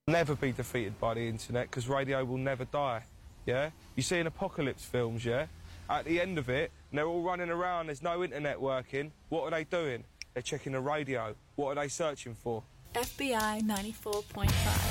Never be defeated by the internet, because radio will never die, yeah? You see in apocalypse films, yeah? At the end of it, and they're all running around, there's no internet working. What are they doing? They're checking the radio. What are they searching for? FBI 94.5.